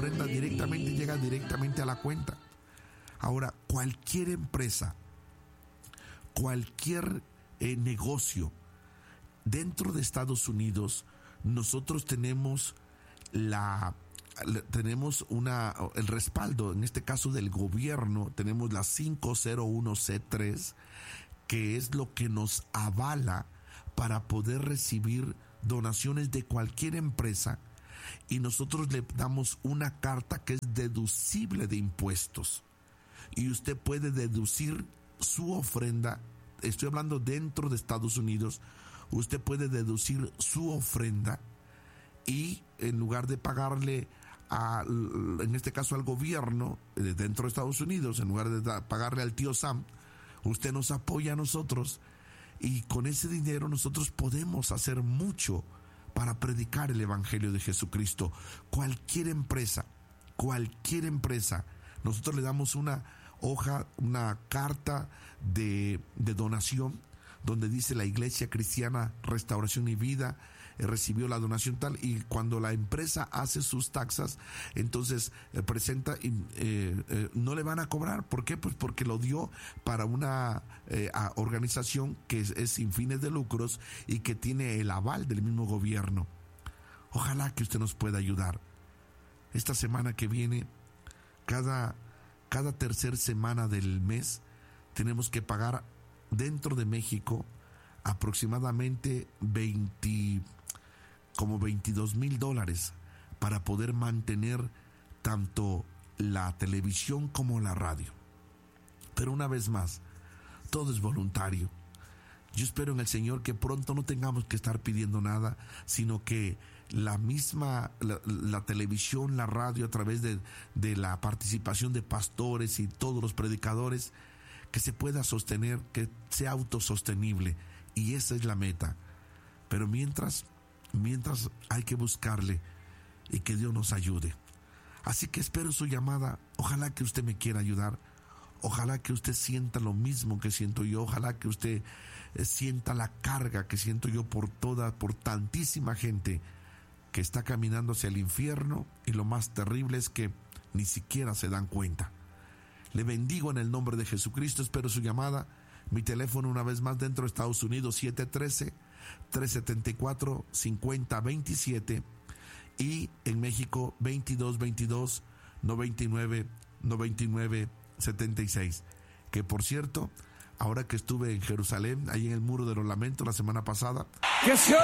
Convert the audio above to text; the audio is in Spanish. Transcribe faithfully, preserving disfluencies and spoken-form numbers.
ofrenda directamente llega directamente a la cuenta. Ahora, cualquier empresa, cualquier eh, negocio dentro de Estados Unidos, nosotros tenemos la tenemos una el respaldo, en este caso del gobierno, tenemos la cinco cero uno C tres, que es lo que nos avala para poder recibir donaciones de cualquier empresa, y nosotros le damos una carta que es deducible de impuestos, y usted puede deducir su ofrenda. Estoy hablando dentro de Estados Unidos. Usted puede deducir su ofrenda y en lugar de pagarle a, en este caso al gobierno dentro de Estados Unidos, en lugar de pagarle al tío Sam, usted nos apoya a nosotros, y con ese dinero nosotros podemos hacer mucho para predicar el evangelio de Jesucristo. Cualquier empresa, cualquier empresa, nosotros le damos una hoja, una carta de, de donación, donde dice la Iglesia Cristiana Restauración y Vida eh, recibió la donación tal, y cuando la empresa hace sus taxas, entonces eh, presenta, eh, eh, no le van a cobrar. ¿Por qué? Pues porque lo dio para una eh, organización que es, es sin fines de lucros y que tiene el aval del mismo gobierno. Ojalá que usted nos pueda ayudar. Esta semana que viene, cada, cada tercer semana del mes, tenemos que pagar dentro de México aproximadamente veinte, como veintidós mil dólares para poder mantener tanto la televisión como la radio. Pero una vez más, todo es voluntario. Yo espero en el Señor que pronto no tengamos que estar pidiendo nada, sino que la misma, la, la televisión, la radio, a través de, de la participación de pastores y todos los predicadores, que se pueda sostener, que sea autosostenible, y esa es la meta. Pero mientras, mientras hay que buscarle y que Dios nos ayude. Así que espero su llamada. Ojalá que usted me quiera ayudar. Ojalá que usted sienta lo mismo que siento yo. Ojalá que usted eh, sienta la carga que siento yo por toda, por tantísima gente que está caminando hacia el infierno, y lo más terrible es que ni siquiera se dan cuenta. Le bendigo en el nombre de Jesucristo. Espero su llamada. Mi teléfono, una vez más, dentro de Estados Unidos, siete uno tres, tres siete cuatro, cinco cero dos siete, y en México veintidós veintidós, noventa y nueve, noventa y nueve, setenta y seis. Que por cierto, ahora que estuve en Jerusalén, ahí en el Muro de los Lamentos la semana pasada, ¡que se